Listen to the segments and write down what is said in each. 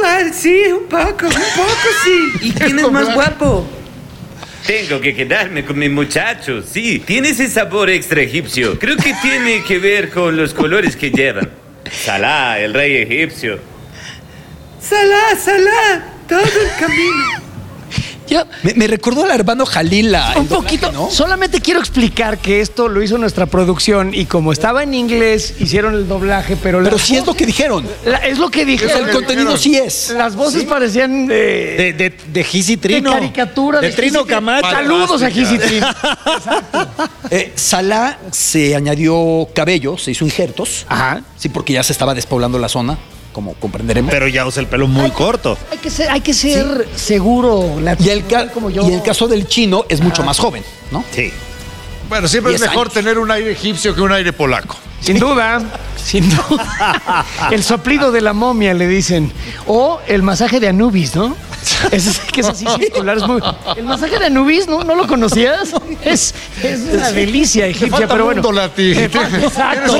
sí, un poco sí. ¿Y quién es más guapo? Tengo que quedarme con mi muchacho, sí. Tiene ese sabor extra egipcio. Creo que tiene que ver con los colores que llevan. Salah, el rey egipcio. Salah, todo el camino. Me recordó al hermano Jalil. Un poquito, ¿no? Solamente quiero explicar que esto lo hizo nuestra producción y como estaba en inglés, hicieron el doblaje, pero sí es lo que dijeron. Es lo que dijeron. El contenido sí es. Las voces parecían de Gisi Trino. De caricatura. De Trino Camacho. Saludos a Gisi Trino. Exacto. Salah se añadió cabello, se hizo injertos. Ajá. Sí, porque ya se estaba despoblando la zona, como comprenderemos. Pero ya usa el pelo muy corto. Hay que ser seguro. Y el caso del chino es mucho más joven, ¿no? Sí. Bueno, siempre es mejor tener un aire egipcio que un aire polaco. Sin duda. El soplido de la momia, le dicen. O el masaje de Anubis, ¿no? Que es así circular. El masaje de Anubis, ¿no lo conocías? Es una delicia egipcia, pero bueno. Exacto.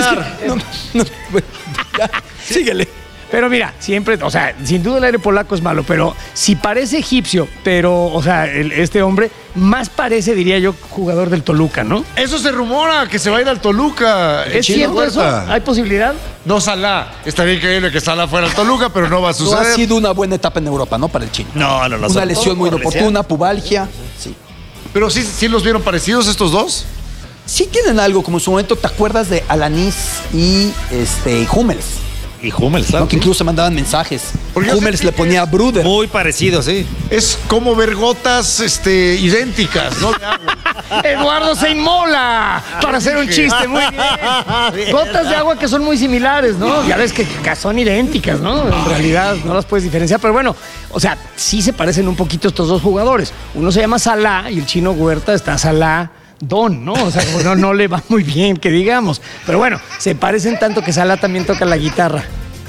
Síguele. Pero mira, siempre, o sea, sin duda el aire polaco es malo, pero si parece egipcio, pero, o sea, este hombre más parece, diría yo, jugador del Toluca, ¿no? Eso se rumora, que se va a ir al Toluca. ¿Es cierto eso? ¿Hay posibilidad? No, Salah. Estaría increíble que Salah fuera al Toluca, pero no va a suceder. No ha sido una buena etapa en Europa, ¿no? Para el chino. No. Una lesión muy inoportuna, pubalgia. Sí. Pero sí los vieron parecidos estos dos. Sí tienen algo, como en su momento, ¿te acuerdas de Alanis y Hummels? Y Hummels, ¿no? Que incluso se mandaban mensajes. Hummels le ponía es Bruder. Muy parecido, sí. Es como ver gotas idénticas, ¿no? Eduardo se inmola para hacer un chiste, muy bien. Gotas de agua que son muy similares, ¿no? Ya ves que son idénticas, ¿no? En realidad no las puedes diferenciar, pero bueno, o sea, sí se parecen un poquito estos dos jugadores. Uno se llama Salah y el chino Huerta está Salah Don, ¿no? O sea, no le va muy bien, que digamos. Pero bueno, se parecen tanto que Salah también toca la guitarra.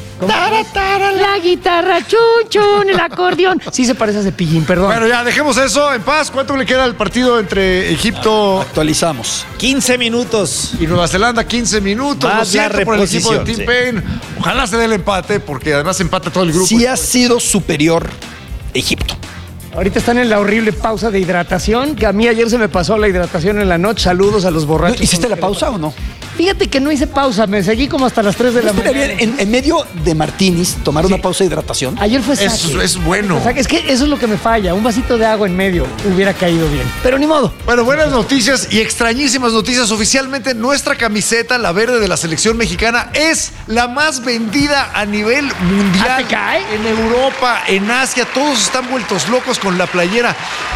La guitarra, chun, el acordeón. Sí se parece a Cepillín, perdón. Bueno, ya, dejemos eso en paz. ¿Cuánto le queda al partido entre Egipto? Actualizamos. 15 minutos. Y Nueva Zelanda, 15 minutos. Más Lo siento por el equipo de Tim sí. Payne. Ojalá se dé el empate, porque además empata todo el grupo. Sí ha sido superior Egipto. Ahorita están en la horrible pausa de hidratación, que a mí ayer se me pasó la hidratación en la noche. Saludos a los borrachos. ¿Hiciste la pausa o no? Fíjate que no hice pausa, me seguí como hasta las 3 de la mañana. En medio de martinis, tomar una pausa de hidratación. Ayer fue saque. Eso es bueno. Es que eso es lo que me falla. Un vasito de agua en medio hubiera caído bien. Pero ni modo. Bueno, buenas noticias y extrañísimas noticias. Oficialmente nuestra camiseta, la verde de la selección mexicana, es la más vendida a nivel mundial. ¿Te cae? En Europa, en Asia, todos están vueltos locos con la playera.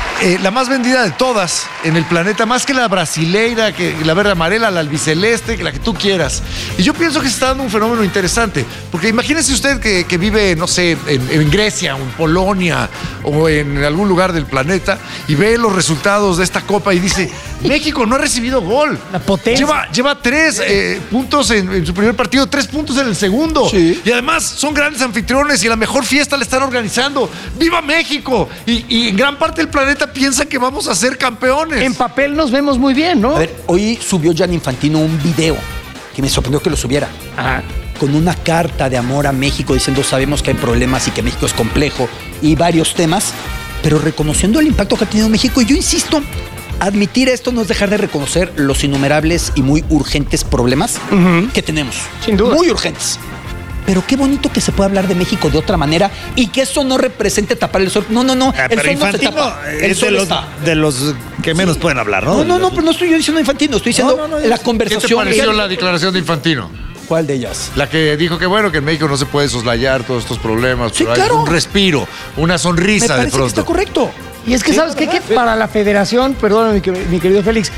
La más vendida de todas en el planeta, más que la brasileira, que la verde amarela, la albiceleste, que la que tú quieras. Y yo pienso que se está dando un fenómeno interesante, porque imagínese usted que vive, no sé, en Grecia, o en Polonia, o en algún lugar del planeta, y ve los resultados de esta copa y dice, México no ha recibido gol. La potencia. Lleva 3 puntos en su primer partido, 3 puntos en el segundo. Sí. Y además son grandes anfitriones y la mejor fiesta la están organizando. ¡Viva México! Y en gran parte del planeta piensa que vamos a ser campeones. En papel nos vemos muy bien, ¿no? A ver, hoy subió Gianni Infantino un video que me sorprendió que lo subiera. Ajá. Con una carta de amor a México diciendo sabemos que hay problemas y que México es complejo y varios temas, pero reconociendo el impacto que ha tenido México. Y yo insisto, admitir esto no es dejar de reconocer los innumerables y muy urgentes problemas que tenemos. Sin duda. Muy urgentes. Pero qué bonito que se pueda hablar de México de otra manera y que eso no represente tapar el sol. No. El pero sol Infantino no se tapa. El es sol está. de los que menos pueden hablar, ¿no? No, pero no estoy yo diciendo Infantino, estoy diciendo la ¿Qué conversación. te pareció la declaración de Infantino? ¿Cuál de ellas? La que dijo que bueno, que en México no se puede soslayar todos estos problemas, Sí, pero claro. hay un respiro, una Me sonrisa de parece que pronto. está correcto. Y es que, ¿sabes qué? Que para la federación, perdón, mi querido Félix,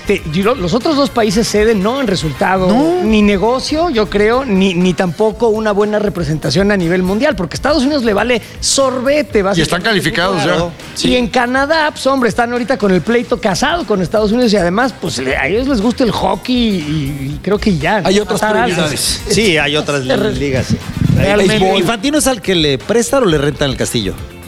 los otros dos países ceden no en resultado, ni negocio, yo creo, ni tampoco una buena representación a nivel mundial, porque Estados Unidos le vale sorbete. Y están calificados ya. Sí. Y en Canadá, pues hombre, están ahorita con el pleito casado con Estados Unidos y además, pues a ellos les gusta el hockey y creo que ya. Hay otras prioridades. Sí, hay otras ligas. Realmente. ¿Infantino es al que le prestan o le rentan el castillo?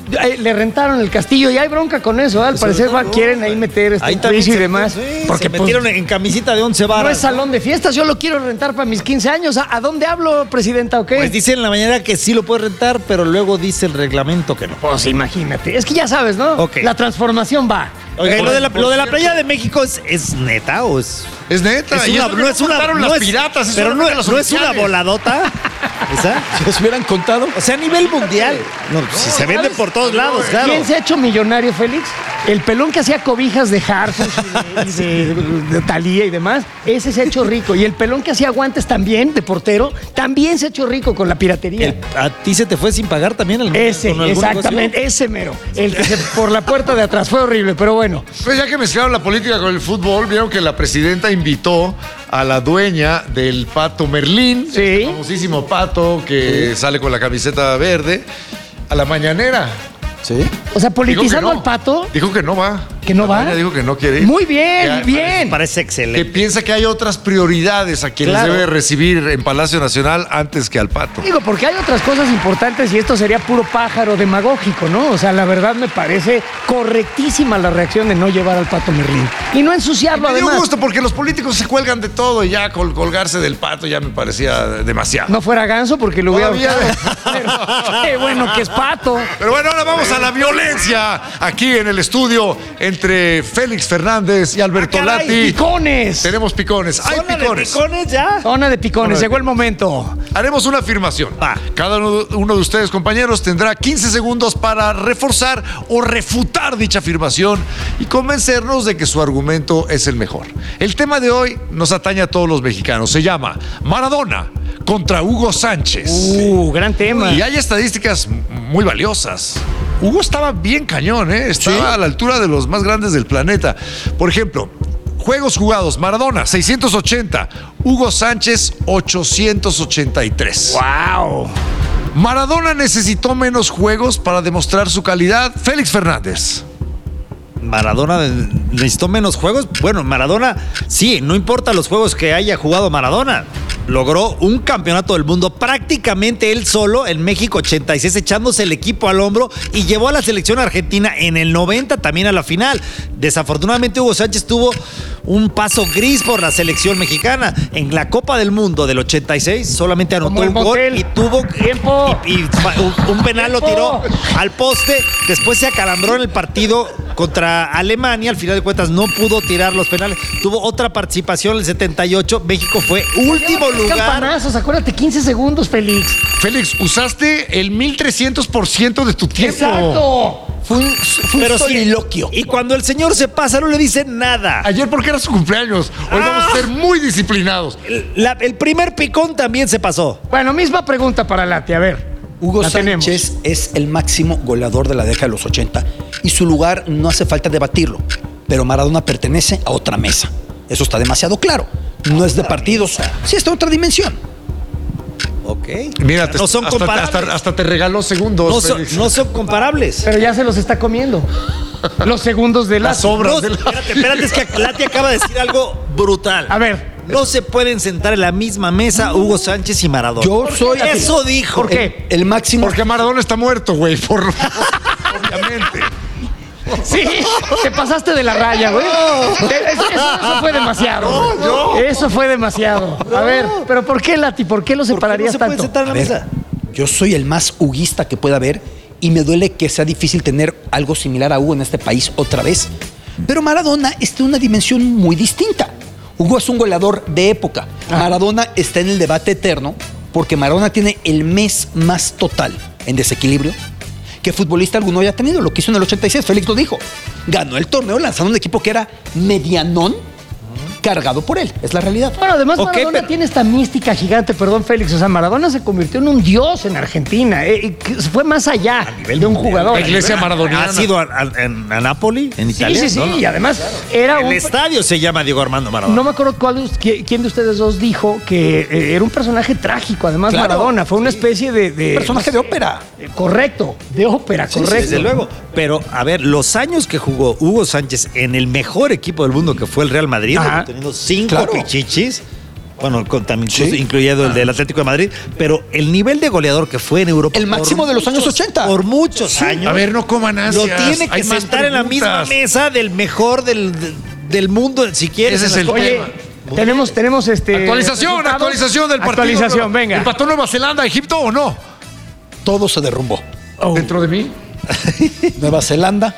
le rentaron el castillo y hay bronca con eso. Al parecer quieren ahí meter Ahí este también juicio y demás. porque se metieron en camisita de 11 varas. No es salón de fiestas, yo lo quiero rentar para mis 15 años. ¿A dónde hablo, presidenta, o qué? Pues dice en la mañana que sí lo puede rentar, pero luego dice el reglamento que no. Pues imagínate. Es que ya sabes, ¿no? Ok. La transformación va. Oiga, ¿y lo de la playa de México es neta o es...? Es neta. Es y una, eso que no es una... contaron no las es- piratas. pero no, los no es una oficiales. voladota. ¿Esa? Si los hubieran contado. O sea, a nivel mundial. No, si se vende por todos lados, claro. ¿Quién se ha hecho millonario, Félix? El pelón que hacía cobijas de Harfus y de Thalía y demás, ese se ha hecho rico. Y el pelón que hacía guantes también, de portero, también se ha hecho rico con la piratería. ¿A ti se te fue sin pagar también el Ese, con algún exactamente, ese mero. El que por la puerta de atrás fue horrible, pero bueno. Pues ya que mezclaron la política con el fútbol, vieron que la presidenta invitó a la dueña del Pato Merlín, Sí. el famosísimo pato que sale con la camiseta verde, a la mañanera. Sí. O sea, Dijo que politizando no. al pato. Dijo que no va. ¿Que no La va? dueña dijo que no quiere ir. Muy bien, Que- bien. Parece Que excelente. piensa que hay otras prioridades a quienes Claro. debe recibir en Palacio Nacional antes que al pato. Digo, porque hay otras cosas importantes y esto sería puro pájaro demagógico, ¿no? O sea, la verdad me parece correctísima la reacción de no llevar al Pato Merlín. Y no ensuciarlo, Me dio además. gusto porque los políticos se cuelgan de todo y ya colgarse del pato ya me parecía demasiado. No fuera ganso porque lo hubiera Todavía- ahorcado. Pero qué bueno que es Pato. Pero bueno, ahora vamos a la violencia aquí en el estudio entre Félix Fernández y Alberto caray, Lati. Picones. Tenemos picones. Hay ¿Zona de picones. picones ya? Zona de picones. Zona de Llegó el momento. Haremos una afirmación. Va. Cada uno de ustedes, compañeros, tendrá 15 segundos para reforzar o refutar dicha afirmación y convencernos de que su argumento es el mejor. El tema de hoy nos atañe a todos los mexicanos. Se llama Maradona contra Hugo Sánchez. Gran tema. Y hay estadísticas muy valiosas. Hugo estaba bien cañón, ¿eh? Estaba a la altura de los más grandes del planeta. Por ejemplo, juegos jugados, Maradona, 680. Hugo Sánchez, 883. Wow. Maradona necesitó menos juegos para demostrar su calidad. Félix Fernández. Maradona necesitó menos juegos. Bueno, Maradona, sí, no importa los juegos que haya jugado Maradona. Logró un campeonato del mundo prácticamente él solo en México 86, echándose el equipo al hombro y llevó a la selección argentina en el 90 también a la final. Desafortunadamente Hugo Sánchez tuvo un paso gris por la selección mexicana. En la Copa del Mundo del 86 solamente anotó Como el un gol motel. y tuvo Tiempo. y un penal lo tiró al poste. Después se acalambró en el partido contra Alemania. Al final de cuentas no pudo tirar los penales. Tuvo otra participación en el 78. México fue último lugar. Campanazos, acuérdate, 15 segundos, Félix. Félix, usaste el 1300% de tu tiempo. Exacto. Fue un Pero sí, soliloquio. y cuando el señor se pasa no le dicen nada. Ayer porque era su cumpleaños. Hoy vamos a ser muy disciplinados. El primer picón también se pasó. Bueno, misma pregunta para Lati, a ver. Hugo La tenemos. Sánchez es el máximo goleador de la década de los 80 y su lugar no hace falta debatirlo. Pero Maradona pertenece a otra mesa. Eso está demasiado claro. No es de partidos. Sí está en otra dimensión. Ok. Mira, no son comparables. hasta te regaló segundos. No son, Félix. no son comparables. Pero ya se los está comiendo. Los segundos de Las Lati. obras No, de la- espérate, es que Lati acaba de decir algo brutal. A ver. No se pueden sentar en la misma mesa Hugo Sánchez y Maradona. Yo soy Eso dijo. ¿Por qué? el máximo. Porque Maradona está muerto, güey. Obviamente. Sí, te pasaste de la raya, güey. Eso fue demasiado. Eso fue demasiado. A ver, pero ¿por qué, Lati? ¿Por qué lo ¿Por qué no separarías se pueden tanto? sentar en la A ver, mesa? yo soy el más huguista que pueda haber y me duele que sea difícil tener algo similar a Hugo en este país otra vez. Pero Maradona está en una dimensión muy distinta. Hugo es un goleador de época. Maradona está en el debate eterno porque Maradona tiene el mes más total en desequilibrio que futbolista alguno haya tenido. Lo que hizo en el 86, Félix lo dijo. Ganó el torneo lanzando un equipo que era medianón, cargado por él. Es la realidad. Bueno, además Ok, Maradona pero- tiene esta mística gigante, perdón, Félix. O sea, Maradona se convirtió en un dios en Argentina. Que fue más allá de un jugador. La iglesia maradoniana. ¿Ha sido a Nápoli, en Sí, Italia? sí, sí. No, no. Y además era El un... estadio se llama Diego Armando Maradona. No me acuerdo quién de ustedes dos dijo que era un personaje trágico. Además, Claro, Maradona fue una especie de Personaje de ópera. Correcto, de ópera, correcto. Desde luego. Pero, a ver, los años que jugó Hugo Sánchez en el mejor equipo del mundo, que fue el Real Madrid, Ajá. teniendo 5 Claro. pichichis, Bueno, también incluyendo el del Atlético de Madrid, pero el nivel de goleador que fue en Europa. El máximo de los años 80. Por muchos años. A ver, no coman ansias. Lo tiene que Hay más sentar en la misma preguntas. mesa del mejor del mundo, si quieres. Ese es el Oye, tema. tenemos Actualización del partido. Actualización, venga. ¿Empató Nueva Zelanda, Egipto o no? Todo se derrumbó. Dentro de mí. Nueva Zelanda,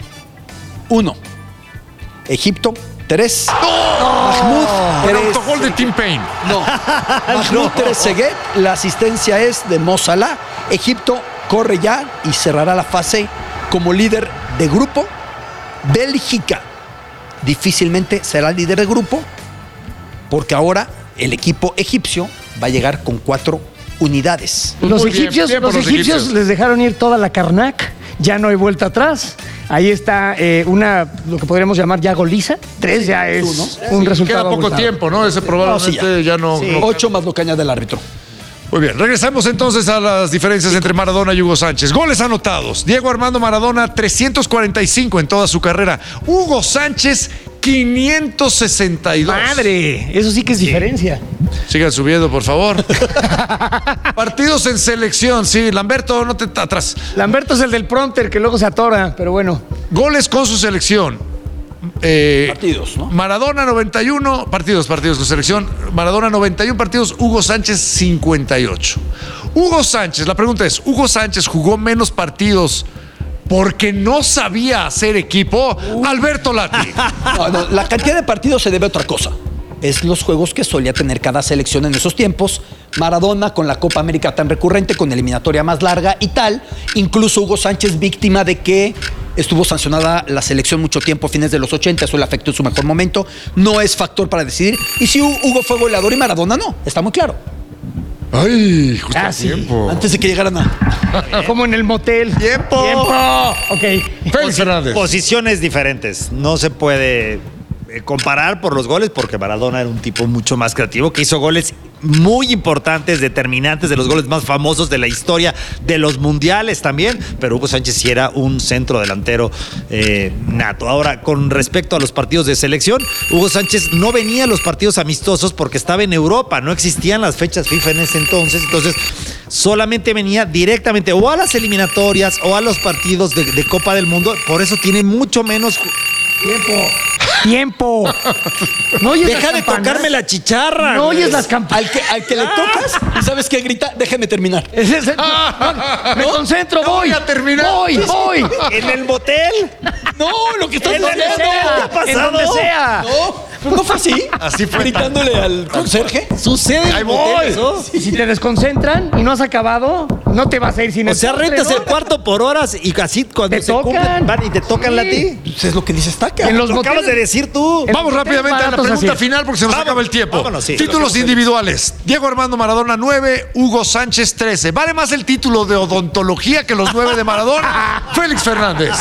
1. Egipto, 3. Mahmoud, Con 3. autogol de Tim Payne. No. Mahmoud Trezeguet, la asistencia es de Mo Salah. Egipto corre ya y cerrará la fase como líder de grupo. Bélgica difícilmente será líder de grupo porque ahora el equipo egipcio va a llegar con 4 unidades. Los Muy bien, egipcios, bien por los los egipcios egipcios. les dejaron ir toda la Karnak, ya no hay vuelta atrás. Ahí está lo que podríamos llamar ya goliza. 3 ya es un resultado. Queda poco abultado. tiempo, ¿no? Ese probablemente ya no. 8 más lo que añade el árbitro. Muy bien, regresamos entonces a las diferencias entre Maradona y Hugo Sánchez. Goles anotados. Diego Armando Maradona, 345 en toda su carrera. Hugo Sánchez, 562. Madre, eso sí que es diferencia. Sigan subiendo, por favor. Partidos en selección, sí. Lamberto, no te atrás. Lamberto es el del prompter que luego se atora, pero bueno. Goles con su selección. Partidos, ¿no? Maradona 91 partidos con selección. Maradona 91 partidos, Hugo Sánchez 58. Hugo Sánchez, la pregunta es, ¿Hugo Sánchez jugó menos partidos porque no sabía hacer equipo? Alberto Lati. No, la cantidad de partidos se debe a otra cosa. Es los juegos que solía tener cada selección en esos tiempos. Maradona con la Copa América tan recurrente, con eliminatoria más larga y tal. Incluso Hugo Sánchez víctima de que estuvo sancionada la selección mucho tiempo, a fines de los 80, eso le afectó en su mejor momento. No es factor para decidir. Y si Hugo fue goleador y Maradona no, está muy claro. Ay, justo a sí. tiempo. Antes de que llegaran a... Como en el motel. ¡Tiempo! Ok. Félix Fernández. Posiciones diferentes. No se puede comparar por los goles porque Maradona era un tipo mucho más creativo que hizo goles muy importantes, determinantes, de los goles más famosos de la historia de los mundiales también, pero Hugo Sánchez sí era un centro delantero nato. Ahora, con respecto a los partidos de selección, Hugo Sánchez no venía a los partidos amistosos porque estaba en Europa, no existían las fechas FIFA en ese entonces solamente venía directamente o a las eliminatorias o a los partidos de Copa del Mundo, por eso tiene mucho menos... Tiempo. ¿No oyes Deja las de campanas? tocarme la chicharra. ¿No güey. oyes las campanas? Al que le tocas, ¿y sabes qué grita? Déjeme terminar. Me concentro, Ya voy voy. a terminar. Voy. ¿En el motel? No, lo que estás En donde diciendo. sea, ¿Qué ha pasado? en donde sea. No, pero no fue así. Así fue. Gritándole al conserje. Sucede en Ahí el voy. motel, eso. Y si te desconcentran y no has acabado, no te vas a ir sin O sea, postre, rentas ¿no? el cuarto por horas y así cuando Te se cumplen tocan. van y te tocan Sí. a ti. Pues es lo que dice Estaca. En los Lo acabas moteles- de decir tú. En- Vamos rápidamente a la baratos pregunta así. final porque se nos Vámonos, acaba el tiempo. vámonos, sí. Títulos individuales. Diego Armando Maradona 9, Hugo Sánchez 13. ¿Vale más el título de odontología que los 9 de Maradona? Félix Fernández.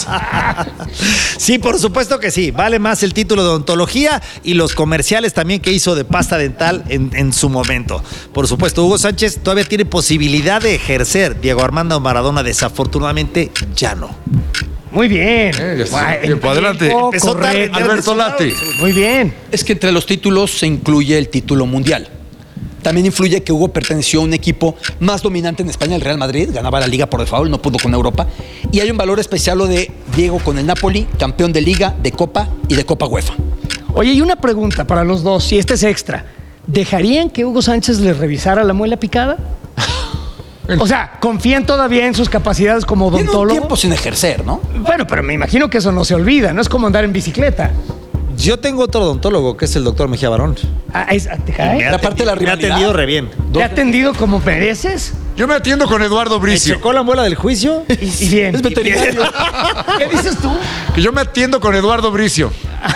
Sí, por supuesto que sí. Vale más el título de odontología y los comerciales también que hizo de pasta dental en su momento. Por supuesto, Hugo Sánchez todavía tiene posibilidad de ejercer. Diego Armando Maradona desafortunadamente ya no. Muy bien. Ya está. Guay, Tiempo, adelante. tiempo Empezó tarde, correcto. Alberto Lati. Muy bien. Es que entre los títulos se incluye el título mundial. También influye que Hugo perteneció a un equipo más dominante en España, el Real Madrid, ganaba la Liga por default, no pudo con Europa. Y hay un valor especial lo de Diego con el Napoli, campeón de Liga, de Copa y de Copa UEFA. Oye, y una pregunta para los dos, si este es extra. ¿Dejarían que Hugo Sánchez les revisara la muela picada? O sea, ¿confían todavía en sus capacidades como Tiene un odontólogo? tiempo sin ejercer, ¿no? Bueno, pero me imagino que eso no se olvida, no es como andar en bicicleta. Yo tengo otro odontólogo que es el doctor Mejía Barón. ¿Te cae? La parte de la Me ha rivalidad. atendido re bien. ¿Te ha atendido como mereces? Yo me atiendo con Eduardo Me Bricio. checó la muela del juicio. Y bien. Es veterinario. ¿Qué dices tú? Que yo me atiendo con Eduardo Bricio.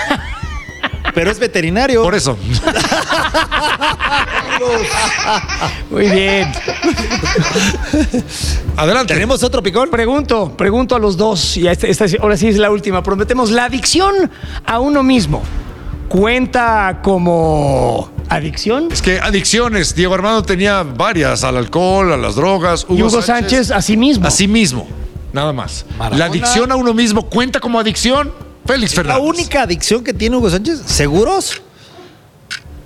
Pero es veterinario. Por eso. Muy bien. Adelante. ¿Tenemos otro picón? Pregunto a los dos, y ahora sí es la última. Prometemos, ¿la adicción a uno mismo cuenta como adicción? Es que adicciones. Diego Armando tenía varias: al alcohol, a las drogas. Y Hugo Sánchez a sí mismo. a sí mismo. Nada más. Maradona. ¿La adicción a uno mismo cuenta como adicción? Félix La Fernández. única adicción que tiene Hugo Sánchez, ¿seguros?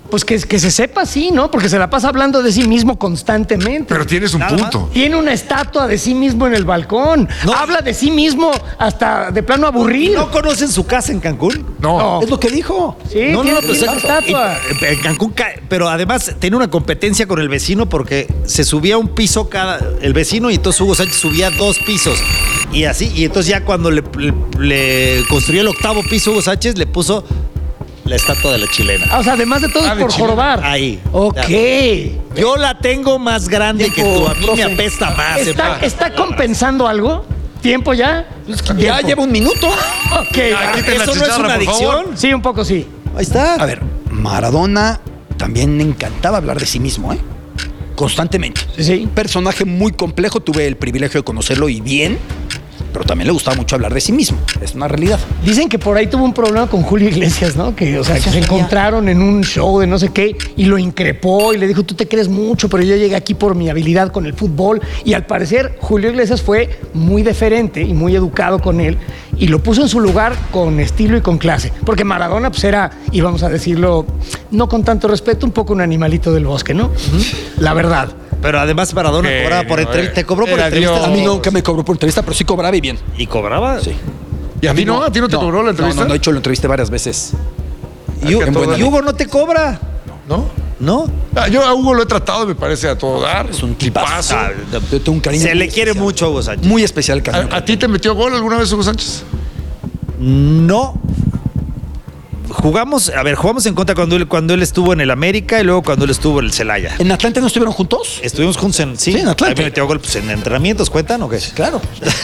Pues que se sepa así, ¿no? Porque se la pasa hablando de sí mismo constantemente. Pero tienes un punto. Tiene una estatua de sí mismo en el balcón. No. Habla de sí mismo hasta de plano aburrir. ¿No conocen su casa en Cancún? No. Es lo que dijo. Sí, tiene una estatua. En Cancún, pero además tenía una competencia con el vecino porque se subía un piso el vecino y entonces Hugo Sánchez subía 2 pisos. Y así, y entonces ya cuando le construyó el 8º piso, Hugo Sánchez le puso la estatua de la chilena. O sea, además de todo es de por chilena. jorobar. Ahí. Ok. Yo la tengo más grande que tú. A mí me apesta más. ¿Está compensando algo? ¿Tiempo ya? Ya lleva un minuto. Ok. Aquí te la ¿Eso no es chicharra, una por favor. adicción? Sí, un poco sí. Ahí está. A ver, Maradona también le encantaba hablar de sí mismo, ¿eh? Constantemente. Sí. Un personaje muy complejo, tuve el privilegio de conocerlo y bien, pero también le gustaba mucho hablar de sí mismo. Es una realidad. Dicen que por ahí tuvo un problema con Julio Iglesias, ¿no? Que, o sea, que se encontraron en un show de no sé qué y lo increpó y le dijo, tú te crees mucho, pero yo llegué aquí por mi habilidad con el fútbol. Y al parecer Julio Iglesias fue muy deferente y muy educado con él y lo puso en su lugar con estilo y con clase. Porque Maradona, pues era, y vamos a decirlo, no con tanto respeto, un poco un animalito del bosque, ¿no? La verdad. Pero además Maradona cobraba por entrevista. ¿Te cobró por Era entrevista? Dios. A mí nunca me cobró por entrevista, pero sí cobraba y bien. ¿Y cobraba? Sí. ¿Y a ti no? ¿A ti no te cobró la entrevista? No, de hecho lo entrevisté varias veces. Y Hugo no te cobra. ¿No? ¿No? Yo a Hugo lo he tratado, me parece, a todo dar. Es un tipazo. tipazo. Yo tengo un cariño Se muy le quiere especial. mucho a Hugo Sánchez. Muy especial el cariño. ¿A ti te metió gol alguna vez Hugo Sánchez? No. Jugamos en contra cuando él estuvo en el América y luego cuando él estuvo en el Celaya. ¿En Atlante no estuvieron juntos? Estuvimos juntos en... Sí, en Atlante. A mí me metió gol pues, en entrenamientos, ¿cuentan o qué? Claro.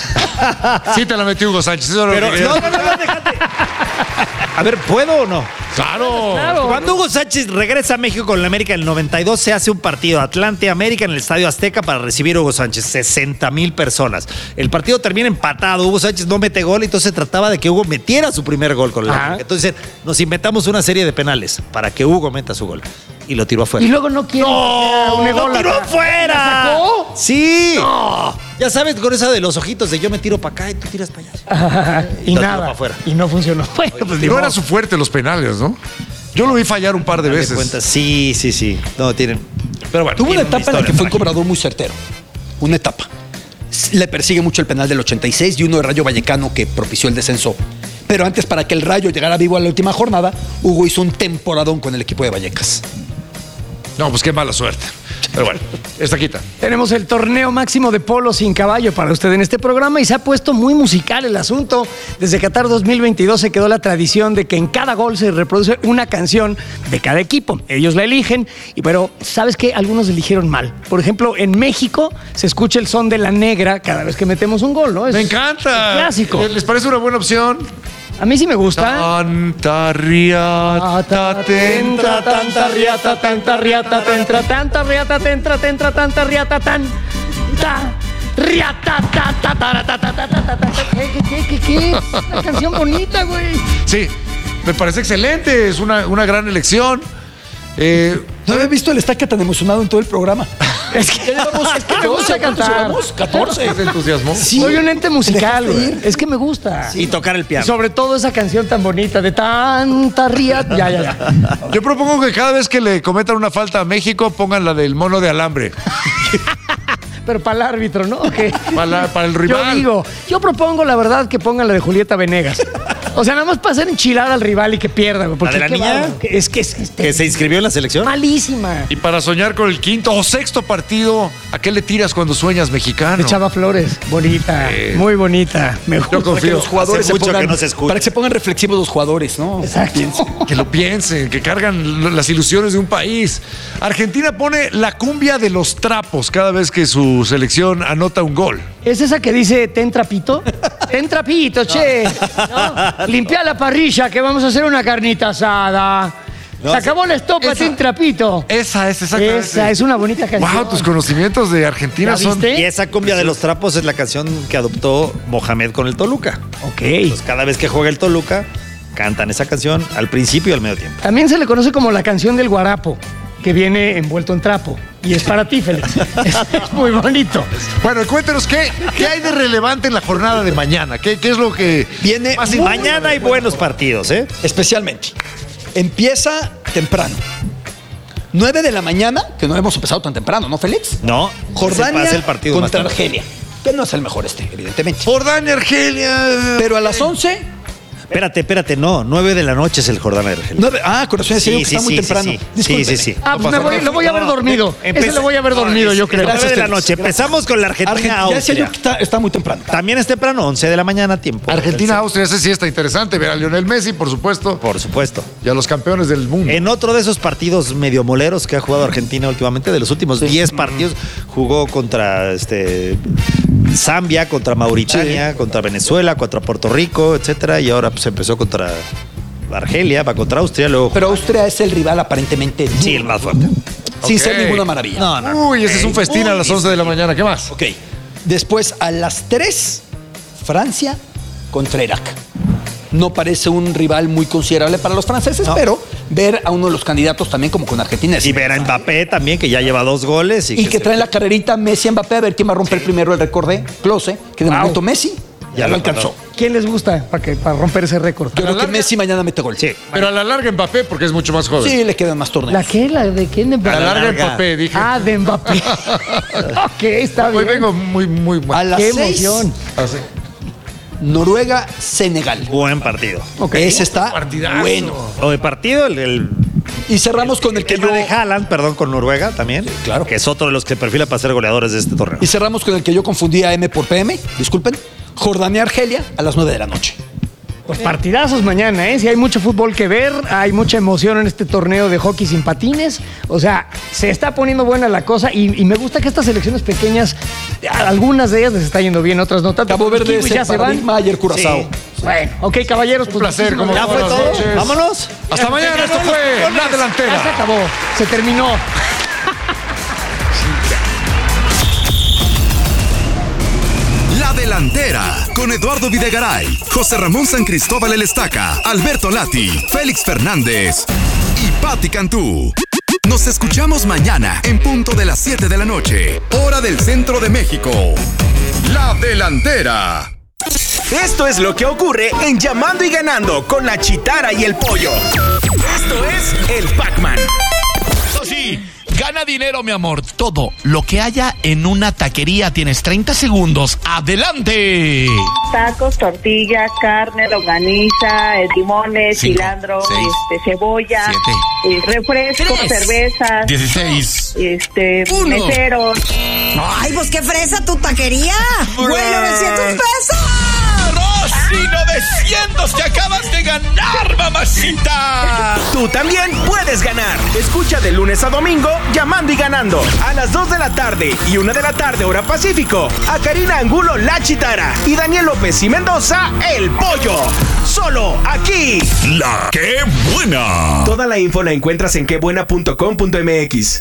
Sí te la metió Hugo Sánchez. Eso Pero es lo que quería. no, déjate. A ver, ¿puedo o no? Claro. Cuando Hugo Sánchez regresa a México con la América en el 92, se hace un partido Atlante-América en el Estadio Azteca para recibir a Hugo Sánchez. 60,000 personas. El partido termina empatado. Hugo Sánchez no mete gol, entonces se trataba de que Hugo metiera su primer gol con el América. Entonces nos inventamos una serie de penales para que Hugo meta su gol. Y lo tiró afuera. Y luego no quiere. ¡Lo tiró afuera! ¿La sacó? Sí. Ya sabes, con esa de los ojitos de yo me tiro para acá y tú tiras para allá. Y Lo tiró nada. para afuera. Y no funcionó. Bueno, pues ni No modo. era su fuerte los penales, ¿no? Yo lo vi fallar un par de Dale veces. cuenta. Sí. No, tienen. Pero bueno. Tuvo una Tiene una etapa en la que historia fue un cobrador muy certero. Una etapa. Le persigue mucho el penal del 86 y uno de Rayo Vallecano que propició el descenso. Pero antes, para que el Rayo llegara vivo a la última jornada, Hugo hizo un temporadón con el equipo de Vallecas. No, pues qué mala suerte. Pero bueno, esta quita. Tenemos el torneo máximo de polo sin caballo para usted en este programa y se ha puesto muy musical el asunto. Desde Qatar 2022 se quedó la tradición de que en cada gol se reproduce una canción de cada equipo. Ellos la eligen, pero ¿sabes qué? Algunos eligieron mal. Por ejemplo, en México se escucha el son de la negra cada vez que metemos un gol, ¿no? Es Me encanta. clásico. ¿Les parece una buena opción? A mí sí me gusta. Tanta riata, Tentra, tanta riata, tanta riata, tentra, tanta riata, tentra, tanta riata, tan, ta, riata, ta, ta, ta, ta, ta, ta, ta, ta. ¿Qué? Una canción bonita, güey. Sí, me parece excelente. Es una gran elección. No había visto el estaca tan emocionado en todo el programa. Es que me gusta cantar. 14. ¿Se entusiasmó? Sí. Soy un ente musical, Dejaste güey. ir. Es que me gusta. Y tocar el Y piano. sobre todo esa canción tan bonita de tanta riata. Ya. Yo propongo que cada vez que le cometan una falta a México, pongan la del mono de alambre. Pero para el árbitro, ¿no? ¿Qué? Para el rival. Yo propongo, la verdad, que pongan la de Julieta Venegas. O sea, nada más para hacer enchilada al rival y que pierda, güey. Porque ¿La de la qué niña? bárbaro. Es que ¿Que se inscribió en la selección? malísima. Y para soñar con el quinto o sexto partido, ¿a qué le tiras cuando sueñas mexicano? De Chava Flores. Bonita. Muy bonita. Me gusta. Yo confío. Para que los jugadores Hace se mucho pongan, que no se escucha. para que se pongan reflexivos los jugadores, ¿no? Exacto. Que lo piensen, que cargan las ilusiones de un país. Argentina pone la cumbia de los trapos cada vez que su selección anota un gol. ¿Es esa que dice ten trapito? Ten trapito, che. ¿No? Limpia la parrilla que vamos a hacer una carnita asada. No, Se acabó la estopa, esa- ten trapito. Esa es exactamente. Esa es una bonita canción. Wow, tus conocimientos de Argentina ¿Ya son. viste? Y esa cumbia de los trapos es la canción que adoptó Mohamed con el Toluca. Ok. Pues cada vez que juega el Toluca, cantan esa canción al principio y al medio tiempo. También se le conoce como la canción del guarapo, que viene envuelto en trapo. Y es para ti, Félix. Es muy bonito. Bueno, cuéntenos qué hay de relevante en la jornada de mañana. ¿Qué es lo que Viene más Mañana hay buenos partidos, ¿eh? especialmente. Empieza temprano. 9 de la mañana, que no hemos empezado tan temprano, ¿no, Félix? No, Jordania es el partido contra más Argelia. Que no es el mejor evidentemente. Jordania, Argelia. Pero a las 11... Espérate, no. 9 de la noche es el Jordania Argelia. Corazón, que está muy temprano. Sí. Discúlpeme. Lo voy a ver dormido. Ese lo voy a ver dormido, yo creo. 9 de la noche. Empezamos con la Ya decía Argentina-Austria. yo que está muy temprano. También es temprano, 11 de la mañana, tiempo. Argentina-Austria, ese sí está interesante. Ver a Lionel Messi, por supuesto. Por supuesto. Y a los campeones del mundo. En otro de esos partidos medio moleros que ha jugado Argentina últimamente, de los últimos 10 partidos, jugó contra Zambia, contra Mauritania, contra Venezuela, contra Puerto Rico, etcétera, y ahora pues empezó contra Argelia, va contra Austria, luego. Pero Austria es el rival aparentemente duro. Sí, el más fuerte. Sin Ok. ser ninguna maravilla. No. Uy, ese es un festín a las 11 de la mañana. ¿Qué más? Ok. Después, a las 3, Francia contra Irak. No parece un rival muy considerable para los franceses, pero ver a uno de los candidatos también como con Argentina. Y ver a Mbappé también, que ya lleva 2 goles. Y que traen la carrerita Messi-Mbappé a ver quién va a romper primero el récord de Klose, que de momento Messi ya lo alcanzó. ¿Quién les gusta para romper ese récord? Yo creo que Messi mañana mete gol. Sí. Pero a la larga Mbappé, porque es mucho más joven. Sí, le quedan más torneos. ¿La qué? ¿La de quién? ¿De A la larga larga. Mbappé, dije. Ah, de Mbappé. Ok, está Hoy bien. vengo muy A las Qué 6, emoción. Así. Noruega-Senegal. Buen partido. Ese está Partidazo. bueno. O de partido, el Y cerramos con el que yo... de Haaland, con Noruega también. claro. Que es otro de los que perfila para ser goleadores de este torneo. Y cerramos con el que yo confundía M por PM. Disculpen. Jordania-Argelia a las 9 de la noche. Pues partidazos mañana, ¿eh? Sí, hay mucho fútbol que ver, hay mucha emoción en este torneo de hockey sin patines. O sea, se está poniendo buena la cosa y me gusta que estas selecciones pequeñas, algunas de ellas les está yendo bien, otras no tanto. Cabo Verde Kiwis es ya el se van. paradigma, ayer Curazao. Sí. Bueno, ok, caballeros. Un placer, como muchísimas ¿Ya fue Buenas todo? noches. Vámonos. Hasta mañana, esto fue La gracias. Ya se Delantera. acabó, se terminó. La Delantera, con Eduardo Videgaray, José Ramón San Cristóbal El Estaca, Alberto Lati, Félix Fernández y Patti Cantú. Nos escuchamos mañana en punto de las 7 de la noche, hora del centro de México. La Delantera. Esto es lo que ocurre en Llamando y Ganando con la Chitara y el Pollo. Esto es el Pac-Man. Eso sí, gana dinero, mi amor. Todo lo que haya en una taquería. Tienes 30 segundos. ¡Adelante! Tacos, tortillas, carne, longaniza, limones, 5, cilantro, 6, cebolla, 7, refrescos, 3, cervezas, 16. 1, meseros. Ay, pues qué fresa tu taquería. Güey, 900 pesos. ¡Rosy, 900! ¡Te acabas de ganar, mamacita! Tú también puedes ganar. Escucha de lunes a domingo Llamando y Ganando a las 2 de la tarde y 1 de la tarde hora Pacífico a Karina Angulo La Chitara y Daniel López y Mendoza El Pollo. Solo aquí. La Qué Buena. Toda la info la encuentras en quebuena.com.mx.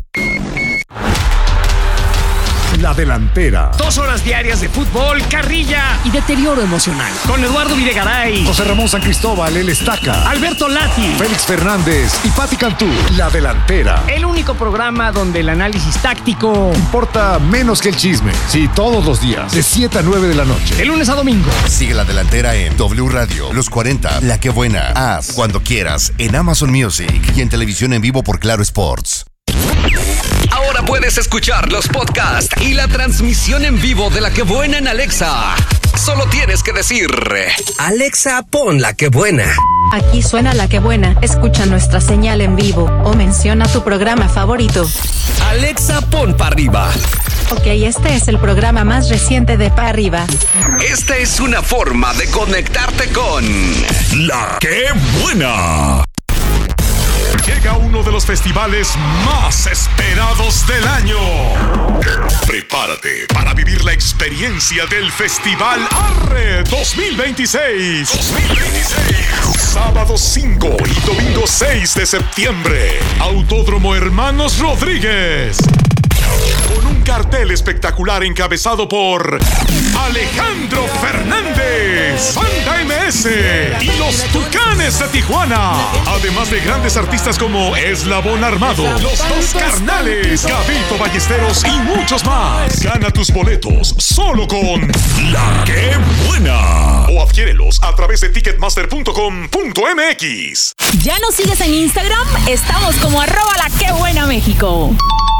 La Delantera. 2 horas diarias de fútbol, carrilla y deterioro emocional. Con Eduardo Videgaray, José Ramón San Cristóbal El Estaca, Alberto Lati. Félix Fernández y Patti Cantú. La Delantera. El único programa donde el análisis táctico, Importa menos que el chisme. Sí, todos los días, de 7 a 9 de la noche. de lunes a domingo. Sigue La Delantera en W Radio, Los 40, La Qué Buena, Haz, cuando quieras, en Amazon Music y en televisión en vivo por Claro Sports. Ahora puedes escuchar los podcasts y la transmisión en vivo de La Qué Buena en Alexa. Solo tienes que decir: Alexa, pon La Qué Buena. Aquí suena La Qué Buena. Escucha nuestra señal en vivo o menciona tu programa favorito. Alexa, pon Pa' Arriba. Ok, este es el programa más reciente de Pa' Arriba. Esta es una forma de conectarte con La Qué Buena. Llega uno de los festivales más esperados del año. Prepárate para vivir la experiencia del Festival Arre 2026. Sábado 5 y domingo 6 de septiembre. Autódromo Hermanos Rodríguez. Con un cartel espectacular encabezado por Alejandro Fernández, Banda MS y los Tucanes de Tijuana. Además de grandes artistas como Eslabón Armado, Los Dos Carnales, Gabito Ballesteros y muchos más. Gana tus boletos solo con La que buena. O adquiérelos a través de ticketmaster.com.mx. ¿Ya nos sigues en Instagram? Estamos como @laquebuenamexico.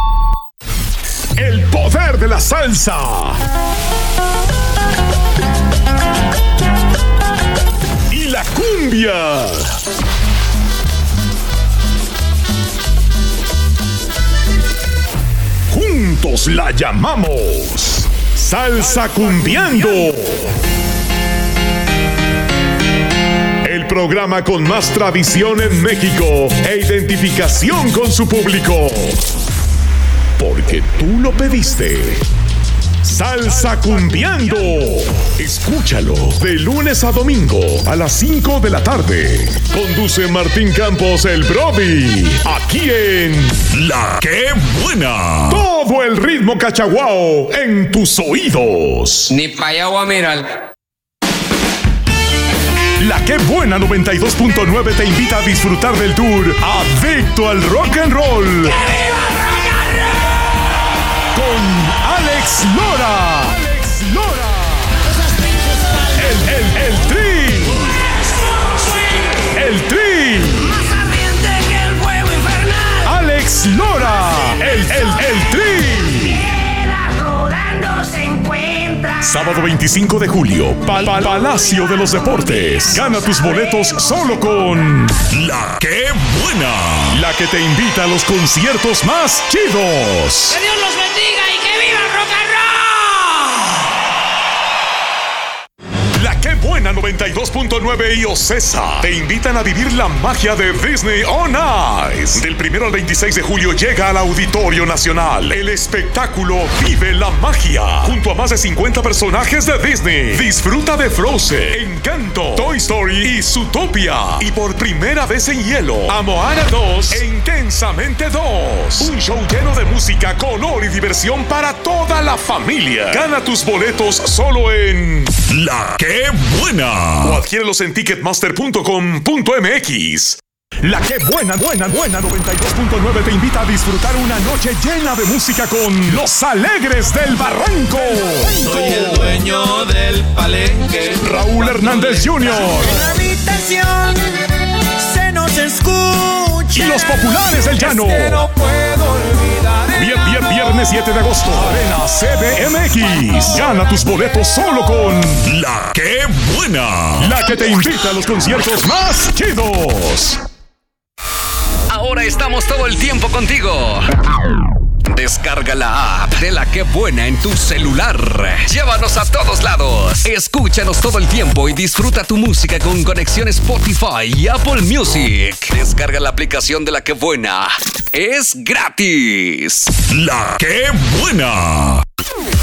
El poder de la salsa. Y la cumbia. Juntos la llamamos Salsa Cumbiando. El programa con más tradición en México e identificación con su público. Porque tú lo pediste. Salsa Cumbiando. Escúchalo de lunes a domingo a las 5 de la tarde. Conduce Martín Campos, el Brody. Aquí en La Que Buena. Todo el ritmo cachaguao en tus oídos. Ni pa' allá voy a mirar. La Que Buena 92.9 te invita a disfrutar del tour Adicto al Rock and Roll. ¡Que viva el rock and roll! Con Alex Lora. El Tri. El Tri. Más ardiente que el fuego infernal. Alex Lora. El Tri. Rodando se encuentra. Sábado 25 de julio, Palacio de los Deportes. Gana tus boletos solo con La Que Buena. La que te invita a los conciertos más chidos. Que Dios los bendiga y que viva el rock and La Que Buena 92.9 y Ocesa te invitan a vivir la magia de Disney on Ice. Del 1 al 26 de julio llega al Auditorio Nacional el espectáculo Vive la Magia, junto a más de 50 personajes de Disney. Disfruta de Frozen, Encanto, Toy Story y Zootopia. Y por primera vez en hielo, a Moana 2 e Intensamente 2. Un show lleno de música, color y diversión para toda la familia. Gana tus boletos solo en La Que Buena. O adquiérelos en ticketmaster.com.mx. La Que Buena 92.9 te invita a disfrutar una noche llena de música con Los Alegres del Barranco. Soy el dueño del palenque. Raúl Hernández Jr. En la habitación se nos escucha. Y Los Populares del Llano. No puedo olvidar. Viernes 7 de agosto, Arena CDMX. Gana tus boletos solo con La Que Buena. La que te invita a los conciertos más chidos. Ahora estamos todo el tiempo contigo. Descarga la app de La Que Buena en tu celular. Llévanos a todos lados. Escúchanos todo el tiempo y disfruta tu música con conexión Spotify y Apple Music. Descarga la aplicación de La Que Buena. Es gratis. La Que Buena.